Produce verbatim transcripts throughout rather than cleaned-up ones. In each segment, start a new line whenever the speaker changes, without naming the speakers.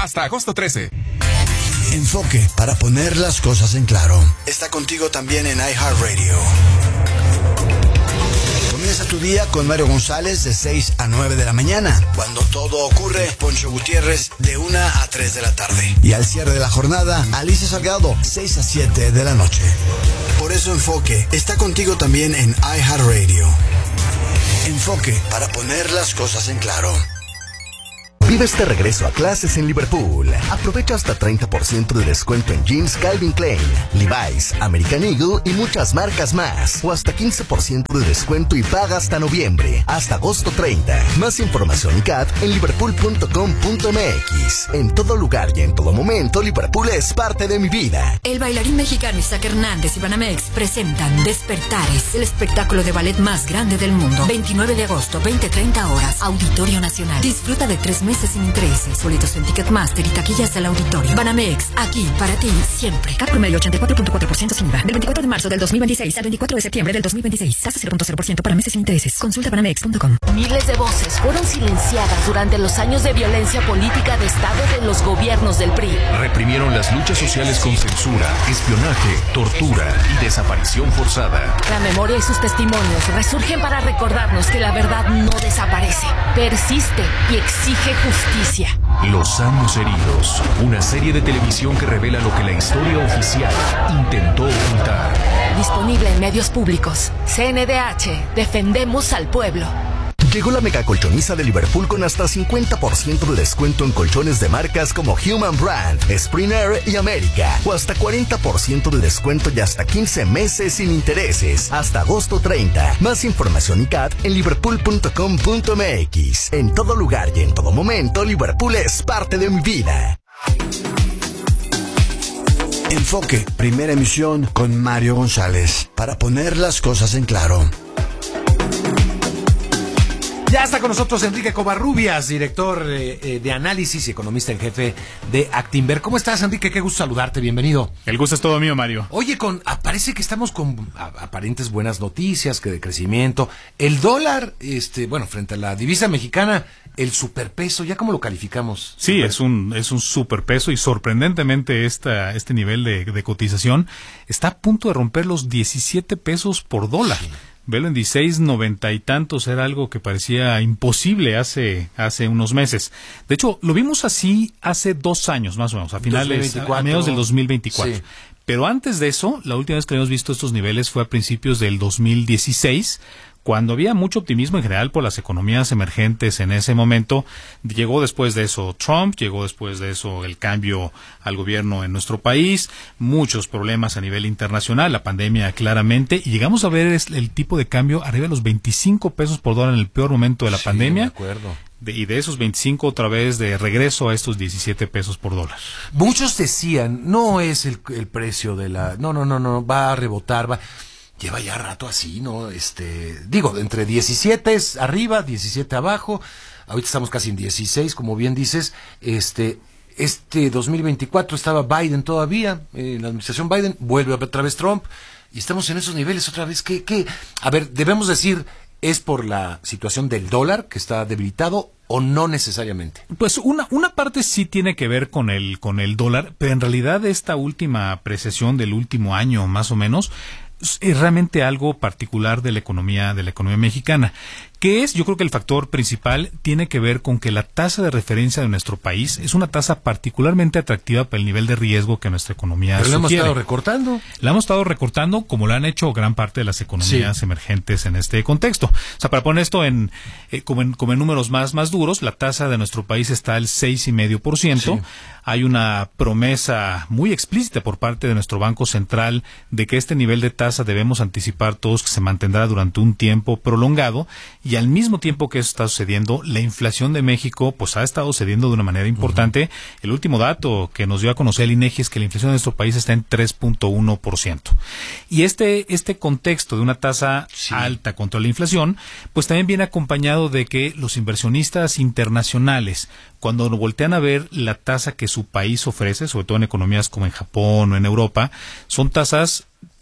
hasta agosto trece.
Enfoque, para poner las cosas en claro. Está contigo también en iHeartRadio. Comienza tu día con Mario González de seis a nueve de la mañana. Cuando todo ocurre, Poncho Gutiérrez de una a tres de la tarde. Y al cierre de la jornada, Alicia Salgado, seis a siete de la noche. Por eso Enfoque está contigo también en iHeartRadio. Enfoque, para poner las cosas en claro.
Vive este regreso a clases en Liverpool. Aprovecha hasta treinta por ciento de descuento en jeans Calvin Klein, Levi's, American Eagle y muchas marcas más. O hasta quince por ciento de descuento y paga hasta noviembre, hasta agosto treinta. Más información y C A D en liverpool punto com punto m x. En todo lugar y en todo momento, Liverpool es parte de mi vida.
El bailarín mexicano Isaac Hernández y Banamex presentan Despertares, el espectáculo de ballet más grande del mundo. veintinueve de agosto, veinte treinta horas, Auditorio Nacional. Disfruta de tres meses sin intereses. Boletos en Ticketmaster y taquillas del auditorio. Banamex, aquí para ti siempre. C A P promedio ochenta y cuatro punto cuatro por ciento sin I V A. Del veinticuatro de marzo del dos mil veintiséis al veinticuatro de septiembre del dos mil veintiséis. Tasa cero punto cero por ciento para meses sin intereses. Consulta banamex punto com.
Miles de voces fueron silenciadas durante los años de violencia política de Estado de los gobiernos del P R I.
Reprimieron las luchas sociales con censura, espionaje, tortura y desaparición forzada.
La memoria y sus testimonios resurgen para recordarnos que la verdad no desaparece, persiste y exige justicia.
Los años heridos, una serie de televisión que revela lo que la historia oficial intentó ocultar.
Disponible en medios públicos. C N D H, defendemos al pueblo.
Llegó la mega colchoniza de Liverpool con hasta cincuenta por ciento de descuento en colchones de marcas como Human Brand, Springer y América. O hasta cuarenta por ciento de descuento y hasta quince meses sin intereses. Hasta agosto treinta. Más información y C A D en liverpool punto com punto m x. En todo lugar y en todo momento, Liverpool es parte de mi vida.
Enfoque, primera emisión con Mario González. Para poner las cosas en claro.
Ya está con nosotros Enrique Covarrubias, director eh, de análisis y economista en jefe de Actinver. ¿Cómo estás, Enrique? Qué gusto saludarte, bienvenido.
El gusto es todo mío, Mario.
Oye, con ah, parece que estamos con a, aparentes buenas noticias, que de crecimiento. El dólar, este, bueno, frente a la divisa mexicana, el superpeso, ¿ya cómo lo calificamos?
Sí,
Super...
es un es un superpeso y sorprendentemente esta, este nivel de, de cotización está a punto de romper los diecisiete pesos por dólar. Sí. Velo en dieciséis noventa y tantos, era algo que parecía imposible hace hace unos meses. De hecho, lo vimos así hace dos años más o menos, a finales, a, a mediados del dos mil veinticuatro. Sí. Pero antes de eso, la última vez que habíamos visto estos niveles fue a principios del dos mil dieciséis, cuando había mucho optimismo en general por las economías emergentes en ese momento. Llegó después de eso Trump, llegó después de eso el cambio al gobierno en nuestro país, muchos problemas a nivel internacional, la pandemia claramente, y llegamos a ver el tipo de cambio arriba de los veinticinco pesos por dólar en el peor momento de la
sí,
pandemia.
De acuerdo.
De, y de esos veinticinco otra vez de regreso a estos diecisiete pesos por dólar.
Muchos decían, no es el, el precio de la... No, no, no, no, va a rebotar, va... Lleva ya rato así, ¿no? Este, digo, entre diecisiete arriba, diecisiete abajo. Ahorita estamos casi en dieciséis, como bien dices. Este, este dos mil veinticuatro estaba Biden todavía, en la administración Biden, vuelve otra vez Trump, y estamos en esos niveles otra vez. ¿Qué, qué? A ver, debemos decir, ¿es por la situación del dólar que está debilitado o no necesariamente?
Pues una una parte sí tiene que ver con el con el dólar, pero en realidad esta última apreciación del último año más o menos es realmente algo particular de la economía de la economía mexicana, que es, yo creo que el factor principal tiene que ver con que la tasa de referencia de nuestro país es una tasa particularmente atractiva para el nivel de riesgo que nuestra economía
Pero
sugiere.
la hemos estado recortando.
La hemos estado recortando como lo han hecho gran parte de las economías sí. emergentes en este contexto. O sea, para poner esto en, eh, como en como en números más más duros, la tasa de nuestro país está al seis coma cinco por ciento. Sí. Hay una promesa muy explícita por parte de nuestro Banco Central de que este nivel de tasa debemos anticipar todos que se mantendrá durante un tiempo prolongado, y al mismo tiempo que eso está sucediendo, la inflación de México pues ha estado cediendo de una manera importante. Uh-huh. El último dato que nos dio a conocer el INEGI es que la inflación de nuestro país está en tres punto uno por ciento. Y este este contexto de una tasa sí. alta contra la inflación, pues también viene acompañado de que los inversionistas internacionales, cuando voltean a ver la tasa que su país ofrece, sobre todo en economías como en Japón o en Europa, son tasas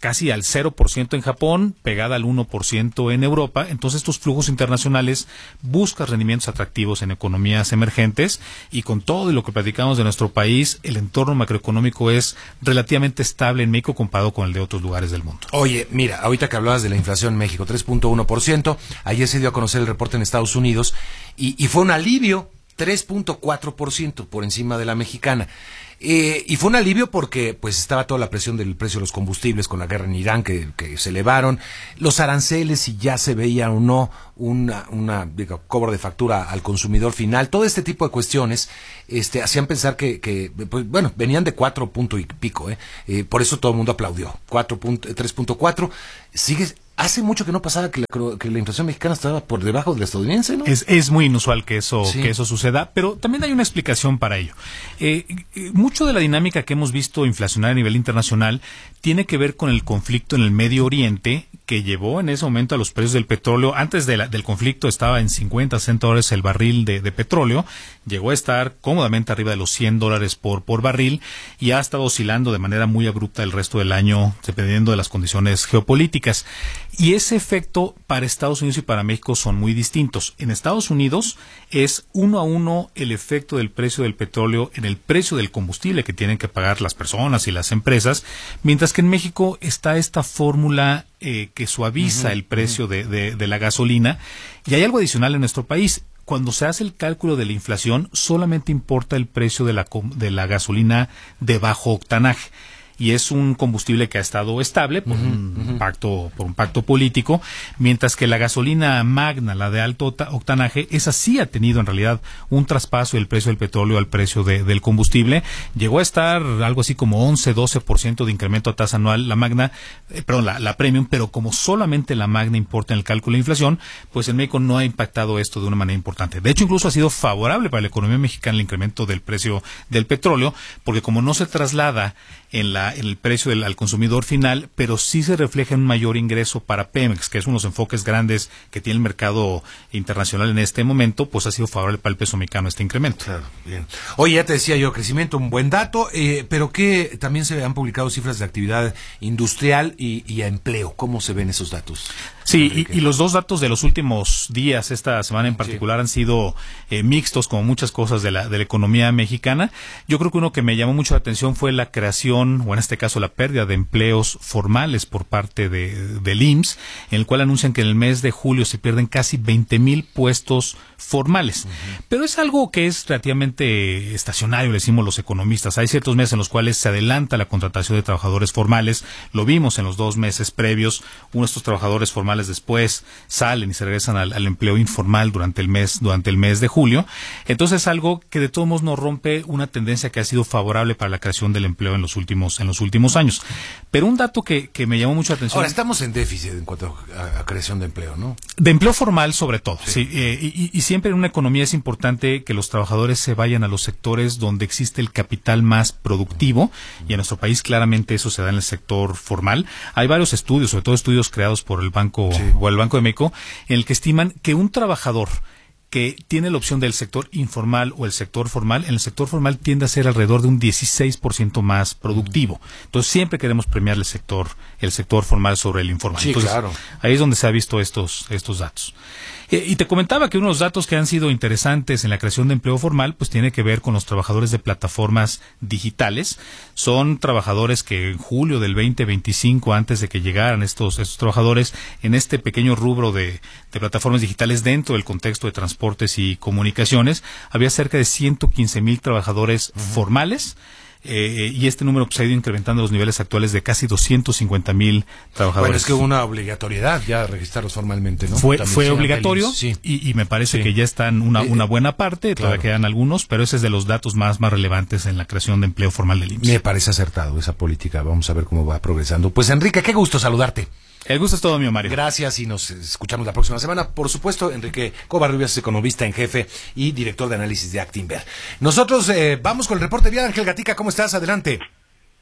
casi al cero por ciento en Japón, pegada al uno por ciento en Europa. Entonces estos flujos internacionales buscan rendimientos atractivos en economías emergentes, y con todo lo que platicamos de nuestro país, el entorno macroeconómico es relativamente estable en México comparado con el de otros lugares del mundo.
Oye, mira, ahorita que hablabas de la inflación en México, tres punto uno por ciento, ayer se dio a conocer el reporte en Estados Unidos y, y fue un alivio, tres punto cuatro por ciento por encima de la mexicana. Eh, y fue un alivio porque pues estaba toda la presión del precio de los combustibles con la guerra en Irán que, que se elevaron, los aranceles, si ya se veía o no una, una digo, cobro de factura al consumidor final, todo este tipo de cuestiones este, hacían pensar que, que pues, bueno, venían de cuatro punto y pico, eh. Eh, por eso todo el mundo aplaudió, tres punto cuatro, sigue. Hace mucho que no pasaba que la, que la inflación mexicana estaba por debajo de la estadounidense, ¿no?
Es, es muy inusual que eso,
sí.
que eso suceda, pero también hay una explicación para ello. Eh, mucho de la dinámica que hemos visto inflacionaria a nivel internacional tiene que ver con el conflicto en el Medio Oriente, que llevó en ese momento a los precios del petróleo. Antes de la, del conflicto estaba en cincuenta, sesenta dólares el barril de, de petróleo, llegó a estar cómodamente arriba de los cien dólares por, por barril, y ha estado oscilando de manera muy abrupta el resto del año, dependiendo de las condiciones geopolíticas. Y ese efecto para Estados Unidos y para México son muy distintos. En Estados Unidos es uno a uno el efecto del precio del petróleo en el precio del combustible que tienen que pagar las personas y las empresas, mientras que en México está esta fórmula eh, que suaviza uh-huh, el precio uh-huh. de, de, de la gasolina. Y hay algo adicional en nuestro país. Cuando se hace el cálculo de la inflación, solamente importa el precio de la, de la gasolina de bajo octanaje. Y es un combustible que ha estado estable por, uh-huh, un uh-huh. pacto por un pacto político, mientras que la gasolina magna, la de alto octanaje, esa sí ha tenido en realidad un traspaso del precio del petróleo al precio de, del combustible. Llegó a estar algo así como once, doce por ciento de incremento a tasa anual la magna, eh, perdón, la, la premium, pero como solamente la magna importa en el cálculo de inflación, pues en México no ha impactado esto de una manera importante. De hecho, incluso ha sido favorable para la economía mexicana el incremento del precio del petróleo, porque como no se traslada en la en el precio del, al consumidor final, pero sí se refleja en un mayor ingreso para Pemex, que es uno de los enfoques grandes que tiene el mercado internacional en este momento, pues ha sido favorable para el peso mexicano este incremento.
Claro, bien. Oye, ya te decía yo, crecimiento, un buen dato, eh, pero que también se han publicado cifras de actividad industrial y, y a empleo. ¿Cómo se ven esos datos?
Sí, y, y los dos datos de los últimos días, esta semana en particular, sí. han sido eh, mixtos, como muchas cosas de la, de la economía mexicana. Yo creo que uno que me llamó mucho la atención fue la creación, o en este caso la pérdida de empleos formales por parte de, del I M S S, en el cual anuncian que en el mes de julio se pierden casi veinte mil puestos formales. Uh-huh. Pero es algo que es relativamente estacionario, le decimos los economistas. Hay ciertos meses en los cuales se adelanta la contratación de trabajadores formales. Lo vimos en los dos meses previos. Uno de estos trabajadores formales después salen y se regresan al, al empleo informal durante el mes durante el mes de julio. Entonces es algo que de todos modos no rompe una tendencia que ha sido favorable para la creación del empleo en los últimos en los últimos años. Pero un dato que, que me llamó mucho la atención.
Ahora estamos en déficit en cuanto a, a creación de empleo, ¿no?
De empleo formal sobre todo.
Sí.
Sí, eh, y, y siempre en una economía es importante que los trabajadores se vayan a los sectores donde existe el capital más productivo, y en nuestro país claramente eso se da en el sector formal. Hay varios estudios, sobre todo estudios creados por el Banco Sí. o el Banco de México, en el que estiman que un trabajador que tiene la opción del sector informal o el sector formal, en el sector formal tiende a ser alrededor de un dieciséis por ciento más productivo. Entonces siempre queremos premiar el sector el sector formal sobre el informal.
Sí,
Entonces,
claro.
Ahí es donde se ha visto estos estos datos. Eh, y te comentaba que uno de los datos que han sido interesantes en la creación de empleo formal, pues tiene que ver con los trabajadores de plataformas digitales. Son trabajadores que en julio del veinte veinticinco, antes de que llegaran estos estos trabajadores en este pequeño rubro de, de plataformas digitales dentro del contexto de transportes y comunicaciones, había cerca de ciento quince mil trabajadores uh-huh. formales. Eh, y este número pues, ha ido incrementando los niveles actuales de casi doscientos cincuenta mil trabajadores.
Bueno, es que hubo una obligatoriedad ya registrarlos formalmente, ¿no?
Fue,
También
fue
sí,
obligatorio
sí.
y, y me parece
sí.
que ya están una, una buena parte,
claro.
todavía quedan algunos, pero ese es de los datos más, más relevantes en la creación de empleo formal del I M S S.
Me parece acertado esa política, vamos a ver cómo va progresando. Pues Enrique, qué gusto saludarte.
El gusto es todo mío, Mario.
Gracias y nos escuchamos la próxima semana. Por supuesto, Enrique Covarrubias es economista en jefe y director de análisis de Actinver. Nosotros eh, vamos con el reporte vial. Ángel Gatica, ¿cómo estás? Adelante.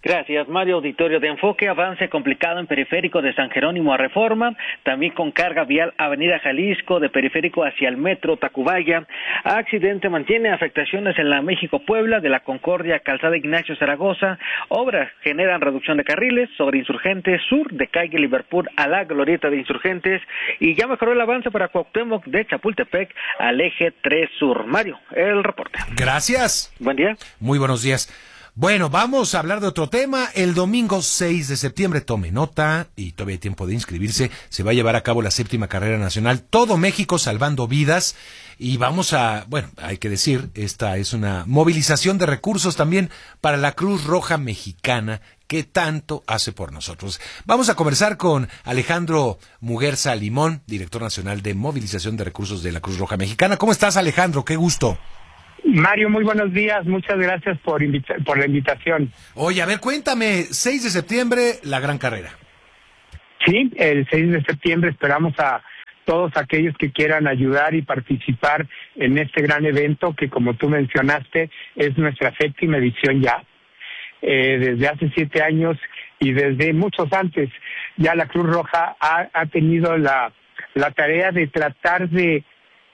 Gracias, Mario. Auditorio de Enfoque, avance complicado en periférico de San Jerónimo a Reforma, también con carga vial Avenida Jalisco, de periférico hacia el metro Tacubaya. Accidente mantiene afectaciones en la México-Puebla, de la Concordia, calzada Ignacio Zaragoza. Obras generan reducción de carriles sobre Insurgentes Sur, de calle Liverpool a la glorieta de Insurgentes, y ya mejoró el avance para Cuauhtémoc de Chapultepec al eje tres Sur. Mario, el reporte.
Gracias.
Buen día.
Muy buenos días. Bueno, vamos a hablar de otro tema. El domingo seis de septiembre, tome nota, y todavía hay tiempo de inscribirse, se va a llevar a cabo la séptima carrera nacional Todo México Salvando Vidas, y vamos a, bueno, hay que decir, esta es una movilización de recursos también para la Cruz Roja Mexicana, que tanto hace por nosotros. Vamos a conversar con Alejandro Muguerza Limón, director nacional de movilización de recursos de la Cruz Roja Mexicana. ¿Cómo estás, Alejandro? Qué gusto.
Mario, muy buenos días, muchas gracias por invita- por la invitación.
Oye, a ver, cuéntame, seis de septiembre, la gran carrera.
Sí, el seis de septiembre esperamos a todos aquellos que quieran ayudar y participar en este gran evento que, como tú mencionaste, es nuestra séptima edición ya. Eh, desde hace siete años y desde muchos antes, ya la Cruz Roja ha, ha tenido la, la tarea de tratar de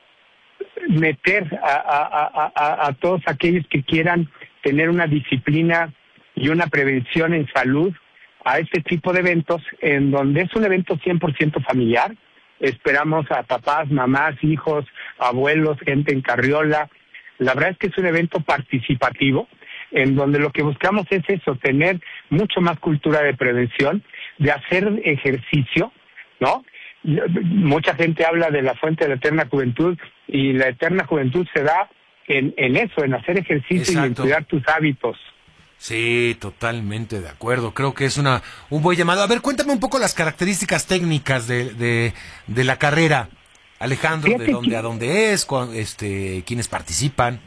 meter a, a, a, a todos aquellos que quieran tener una disciplina y una prevención en salud a este tipo de eventos, en donde es un evento cien por ciento familiar. Esperamos a papás, mamás, hijos, abuelos, gente en carriola. La verdad es que es un evento participativo, en donde lo que buscamos es eso, tener mucho más cultura de prevención, de hacer ejercicio, ¿no? Mucha gente habla de la fuente de la eterna juventud, y la eterna juventud se da en, en eso, en hacer ejercicio. Exacto. Y en cuidar tus hábitos.
Sí, totalmente de acuerdo. Creo que es una un buen llamado. A ver, cuéntame un poco las características técnicas de de, de la carrera, Alejandro. Fíjate de dónde que... a dónde es, cu- este, quiénes participan.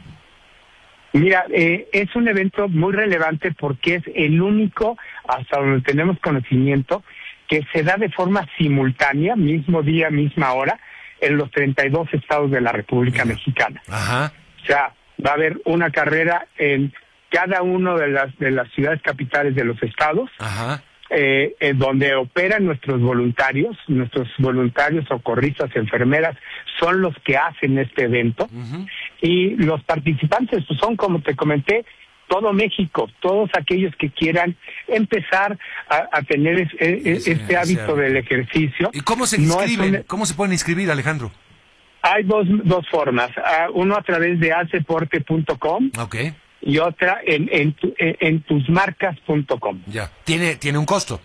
Mira, eh, es un evento muy relevante porque es el único, hasta donde tenemos conocimiento, que se da de forma simultánea, mismo día, misma hora, en los treinta y dos estados de la República Mira. Mexicana.
Ajá.
O sea, va a haber una carrera en cada uno de las de las ciudades capitales de los estados,
Ajá.
Eh, en donde operan nuestros voluntarios, nuestros voluntarios, socorristas, enfermeras, son los que hacen este evento. Uh-huh. Y los participantes pues, son, como te comenté, todo México, todos aquellos que quieran empezar a, a tener es, es, sí, este hábito sí, del ejercicio.
¿Y cómo se inscriben? No un... ¿Cómo se pueden inscribir, Alejandro?
Hay dos dos formas. Uh, uno a través de alceporte punto com.
Okay.
Y otra en en, tu, en, en tusmarcas punto com.
Ya. ¿Tiene, ¿Tiene un costo?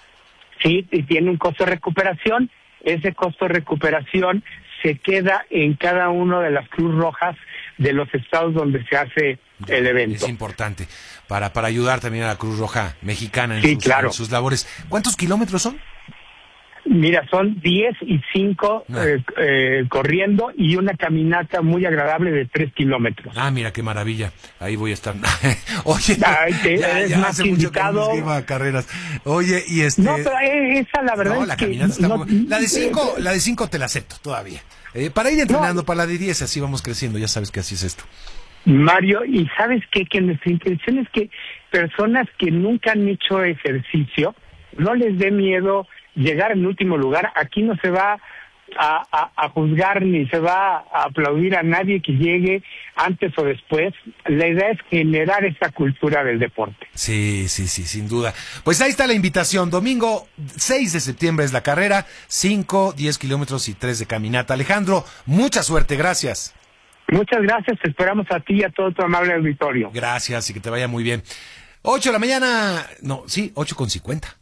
Sí, y tiene un costo de recuperación. Ese costo de recuperación se queda en cada uno de las Cruz Rojas de los estados donde se hace ya, el evento.
Es importante para para ayudar también a la Cruz Roja Mexicana en,
sí,
sus,
claro.
en sus labores. ¿Cuántos kilómetros son?
Mira, son diez y cinco ah. eh, eh, corriendo y una caminata muy agradable de tres kilómetros.
Ah, mira, qué maravilla. Ahí voy a estar. Oye,
Ay, te,
ya,
eres
ya
más
hace mucho
invitado.
que no carreras. Oye, y este...
No, pero esa la verdad
no,
es
la
que...
caminata está
no,
muy... La de cinco, la de cinco te la acepto todavía. Eh, para ir entrenando, no. Para la de diez, así vamos creciendo, ya sabes que así es esto.
Mario, y ¿sabes qué? Que nuestra intención es que personas que nunca han hecho ejercicio, no les dé miedo llegar en último lugar. Aquí no se va a, a, a juzgar ni se va a aplaudir a nadie que llegue antes o después. La idea es generar esa cultura del deporte.
Sí, sí, sí, sin duda. Pues ahí está la invitación. Domingo seis de septiembre es la carrera. cinco, diez kilómetros y tres de caminata. Alejandro, mucha suerte. Gracias.
Muchas gracias. Te esperamos a ti y a todo tu amable auditorio.
Gracias y que te vaya muy bien. ocho de la mañana. No, sí, ocho con cincuenta.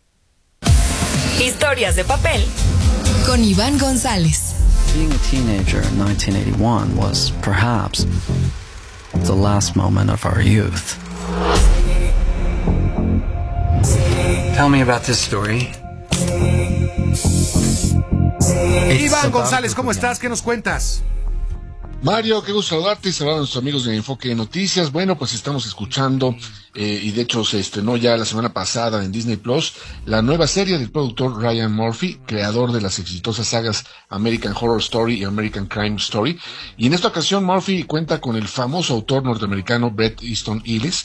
Historias de papel con Iván González.
Being a teenager in nineteen eighty-one was perhaps the last moment of our youth. Tell me about this story.
Iván González, ¿cómo estás? ¿Qué nos cuentas?
Mario, qué gusto saludarte y saludar a nuestros amigos de Enfoque Noticias. Bueno, pues estamos escuchando, eh, y de hecho se estrenó ya la semana pasada en Disney Plus, la nueva serie del productor Ryan Murphy, creador de las exitosas sagas American Horror Story y American Crime Story. Y en esta ocasión Murphy cuenta con el famoso autor norteamericano Bret Easton Ellis,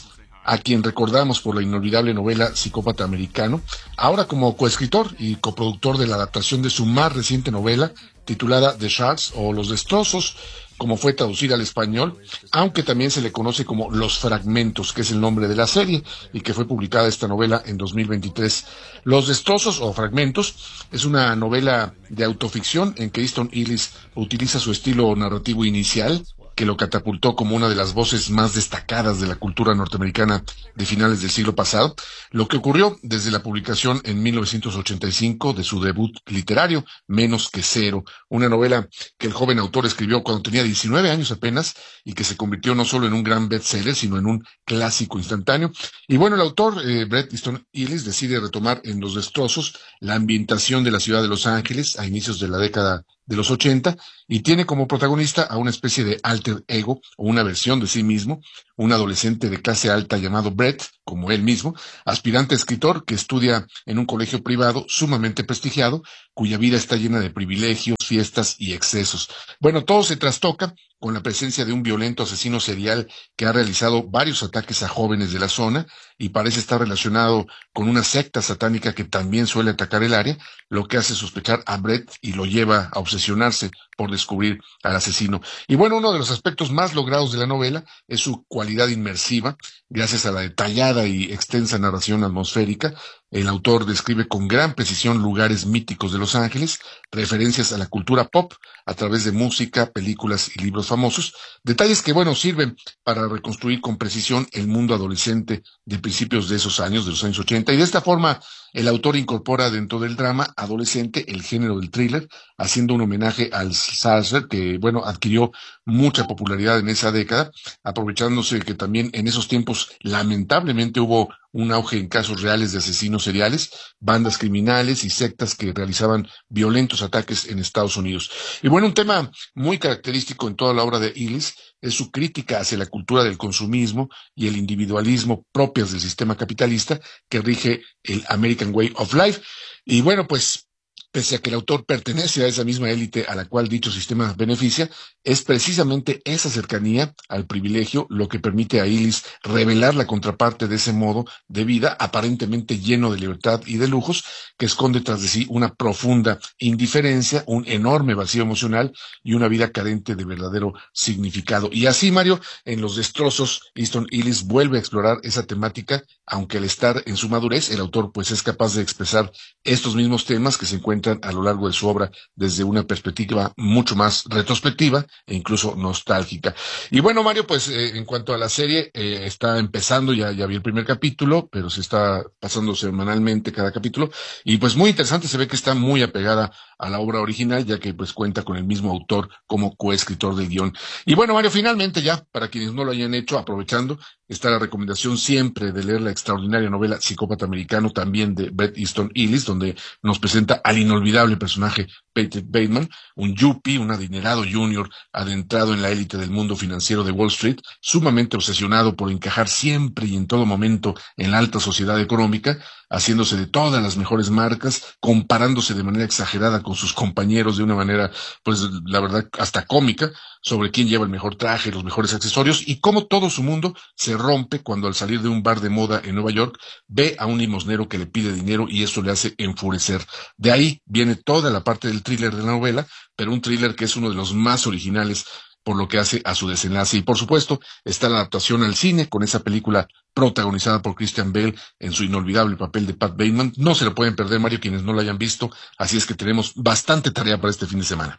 a quien recordamos por la inolvidable novela Psicópata Americano, ahora como coescritor y coproductor de la adaptación de su más reciente novela, titulada The Shards o Los Destrozos, como fue traducida al español, aunque también se le conoce como Los Fragmentos, que es el nombre de la serie, y que fue publicada esta novela en dos mil veintitrés. Los Destrozos o Fragmentos es una novela de autoficción en que Easton Ellis utiliza su estilo narrativo inicial, que lo catapultó como una de las voces más destacadas de la cultura norteamericana de finales del siglo pasado, lo que ocurrió desde la publicación en mil novecientos ochenta y cinco de su debut literario, Menos que Cero, una novela que el joven autor escribió cuando tenía diecinueve años apenas y que se convirtió no solo en un gran bestseller, sino en un clásico instantáneo. Y bueno, el autor, eh, Bret Easton Ellis, decide retomar en Los Destrozos la ambientación de la ciudad de Los Ángeles a inicios de la década de los ochenta, y tiene como protagonista a una especie de alter ego o una versión de sí mismo, un adolescente de clase alta llamado Brett, como él mismo, aspirante a escritor que estudia en un colegio privado sumamente prestigiado, cuya vida está llena de privilegios, fiestas y excesos. Bueno, todo se trastoca con la presencia de un violento asesino serial que ha realizado varios ataques a jóvenes de la zona y parece estar relacionado con una secta satánica que también suele atacar el área, lo que hace sospechar a Brett y lo lleva a obsesionarse por descubrir al asesino. Y bueno, uno de los aspectos más logrados de la novela es su cualidad inmersiva, gracias a la detallada y extensa narración atmosférica. El autor describe con gran precisión lugares míticos de Los Ángeles, referencias a la cultura pop a través de música, películas y libros famosos, detalles que, bueno, sirven para reconstruir con precisión el mundo adolescente de principios de esos años, de los años ochenta, y de esta forma el autor incorpora dentro del drama adolescente el género del thriller, haciendo un homenaje al slasher que, bueno, adquirió mucha popularidad en esa década, aprovechándose que también en esos tiempos lamentablemente hubo un auge en casos reales de asesinos seriales, bandas criminales y sectas que realizaban violentos ataques en Estados Unidos. Y bueno, un tema muy característico en toda la obra de Ellis es su crítica hacia la cultura del consumismo y el individualismo propias del sistema capitalista que rige el American Way of Life. Y bueno, pues pese a que el autor pertenece a esa misma élite a la cual dicho sistema beneficia, es precisamente esa cercanía al privilegio lo que permite a Ellis revelar la contraparte de ese modo de vida aparentemente lleno de libertad y de lujos, que esconde tras de sí una profunda indiferencia, un enorme vacío emocional y una vida carente de verdadero significado. Y así, Mario, en Los Destrozos, Easton Ellis vuelve a explorar esa temática, aunque al estar en su madurez, el autor pues es capaz de expresar estos mismos temas que se encuentran a lo largo de su obra desde una perspectiva mucho más retrospectiva e incluso nostálgica. Y bueno, Mario, pues eh, en cuanto a la serie, eh, está empezando, ya, ya vi el primer capítulo, pero se está pasando semanalmente cada capítulo, y pues muy interesante, se ve que está muy apegada a la obra original, ya que pues cuenta con el mismo autor como coescritor del guión. Y bueno, Mario, finalmente ya, para quienes no lo hayan hecho, aprovechando, está la recomendación siempre de leer la extraordinaria novela Psicópata Americano, también de Bret Easton Ellis, donde nos presenta al inolvidable personaje Peter Bateman, un yuppie, un adinerado junior adentrado en la élite del mundo financiero de Wall Street, sumamente obsesionado por encajar siempre y en todo momento en la alta sociedad económica, haciéndose de todas las mejores marcas, comparándose de manera exagerada con sus compañeros de una manera, pues la verdad, hasta cómica, sobre quién lleva el mejor traje, los mejores accesorios, y cómo todo su mundo se rompe cuando al salir de un bar de moda en Nueva York ve a un limosnero que le pide dinero y eso le hace enfurecer. De ahí viene toda la parte del thriller de la novela, pero un thriller que es uno de los más originales por lo que hace a su desenlace. Y por supuesto está la adaptación al cine con esa película protagonizada por Christian Bale en su inolvidable papel de Pat Bateman. No se lo pueden perder, Mario, quienes no lo hayan visto, así es que tenemos bastante tarea para este fin de semana.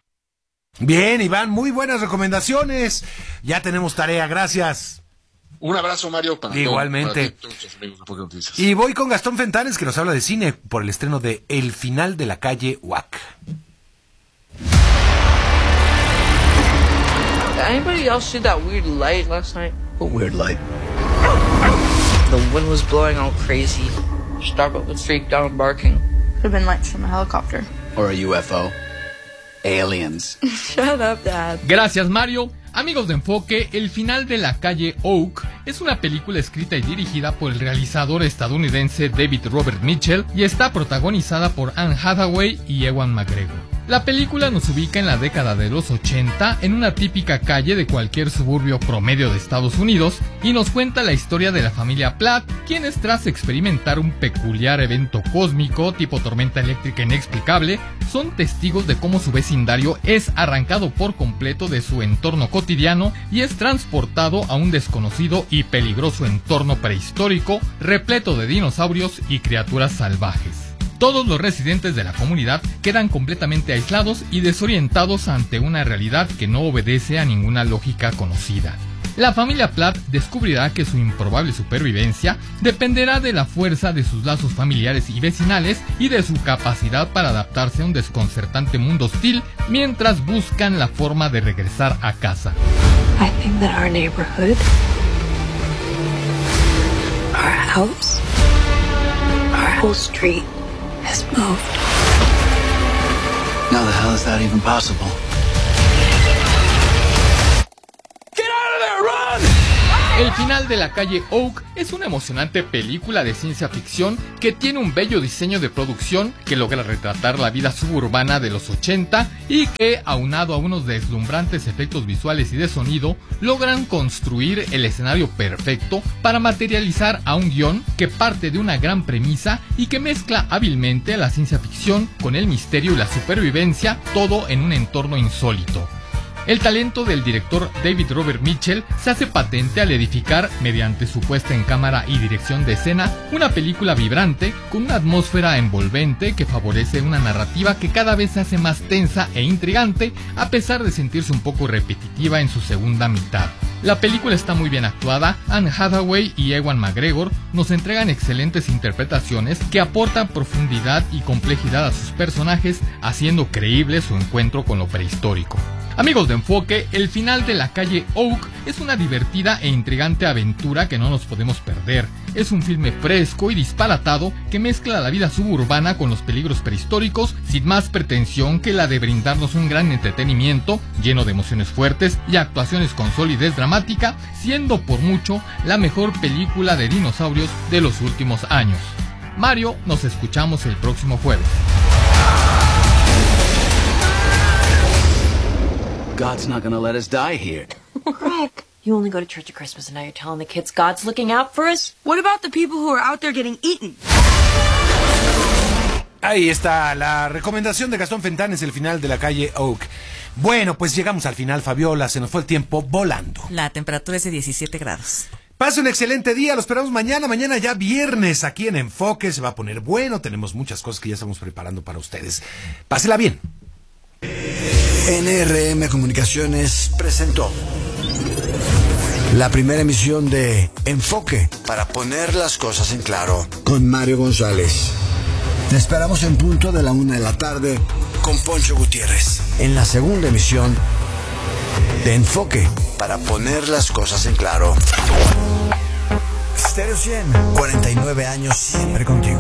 Bien, Iván, muy buenas recomendaciones. Ya tenemos tarea, gracias.
Un abrazo, Mario. Para
Igualmente.
Todo, para ti, amigos de
y voy con Gastón Fentanes, que nos habla de cine por el estreno de El final de la calle Wack.
Anybody else see that weird light last night?
What weird light?
The wind was blowing all crazy. Starbuck was freaked out and barking.
Could have been lights from a helicopter.
Or a U F O. Aliens.
Shut up, Dad.
Gracias, Mario. Amigos de Enfoque, El final de la calle Oak es una película escrita y dirigida por el realizador estadounidense David Robert Mitchell y está protagonizada por Anne Hathaway y Ewan McGregor. La película nos ubica en la década de los ochenta en una típica calle de cualquier suburbio promedio de Estados Unidos y nos cuenta la historia de la familia Platt, quienes tras experimentar un peculiar evento cósmico tipo tormenta eléctrica inexplicable, son testigos de cómo su vecindario es arrancado por completo de su entorno cotidiano y es transportado a un desconocido y peligroso entorno prehistórico repleto de dinosaurios y criaturas salvajes. Todos los residentes de la comunidad quedan completamente aislados y desorientados ante una realidad que no obedece a ninguna lógica conocida. La familia Platt descubrirá que su improbable supervivencia dependerá de la fuerza de sus lazos familiares y vecinales y de su capacidad para adaptarse a un desconcertante mundo hostil mientras buscan la forma de regresar a casa.
I think that our neighborhood, our house, our whole street has moved.
How the hell is that even possible?
El final de La calle Oak es una emocionante película de ciencia ficción que tiene un bello diseño de producción que logra retratar la vida suburbana de los ochenta y que, aunado a unos deslumbrantes efectos visuales y de sonido, logran construir el escenario perfecto para materializar a un guión que parte de una gran premisa y que mezcla hábilmente la ciencia ficción con el misterio y la supervivencia, todo en un entorno insólito. El talento del director David Robert Mitchell se hace patente al edificar, mediante su puesta en cámara y dirección de escena, una película vibrante con una atmósfera envolvente que favorece una narrativa que cada vez se hace más tensa e intrigante, a pesar de sentirse un poco repetitiva en su segunda mitad. La película está muy bien actuada, Anne Hathaway y Ewan McGregor nos entregan excelentes interpretaciones que aportan profundidad y complejidad a sus personajes, haciendo creíble su encuentro con lo prehistórico. Amigos de Enfoque, el final de La calle Oak es una divertida e intrigante aventura que no nos podemos perder. Es un filme fresco y disparatado que mezcla la vida suburbana con los peligros prehistóricos sin más pretensión que la de brindarnos un gran entretenimiento lleno de emociones fuertes y actuaciones con solidez dramática, siendo por mucho la mejor película de dinosaurios de los últimos años. Mario, nos escuchamos el próximo jueves.
God's not gonna let us die here.
Greg, you only go to church at Christmas and now you're telling the kids God's looking out for us? What about the people who are out there getting eaten?
Ahí está la recomendación de Gastón Fentanes, el final de La calle Oak. Bueno, pues llegamos al final, Fabiola, se nos fue el tiempo volando.
La temperatura es de diecisiete grados.
Pase un excelente día, lo esperamos mañana, mañana ya viernes aquí en Enfoque, se va a poner bueno, tenemos muchas cosas que ya estamos preparando para ustedes. Pásela bien.
N R M Comunicaciones presentó la primera emisión de Enfoque, para poner las cosas en claro, con Mario González. Te esperamos en punto de la una de la tarde con Poncho Gutiérrez, en la segunda emisión de Enfoque, para poner las cosas en claro. Stereo cien, cuarenta y nueve años siempre contigo.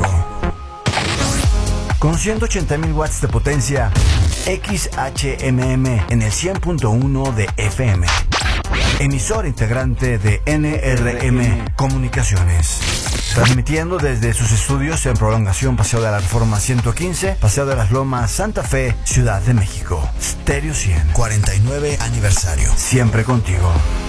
Con ciento ochenta mil watts de potencia, X H M M en el cien punto uno de F M. Emisor integrante de N R M Comunicaciones. Transmitiendo desde sus estudios en Prolongación Paseo de la Reforma ciento quince, Paseo de las Lomas, Santa Fe, Ciudad de México. Stereo cien, cuarenta y nueve aniversario. Siempre contigo.